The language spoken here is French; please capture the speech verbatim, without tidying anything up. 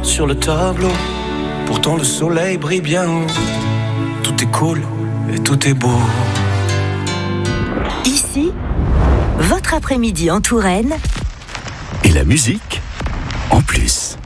sur le tableau. Pourtant le soleil brille bien haut. Tout est cool et tout est beau. Ici, votre après-midi en Touraine. Et la musique en plus.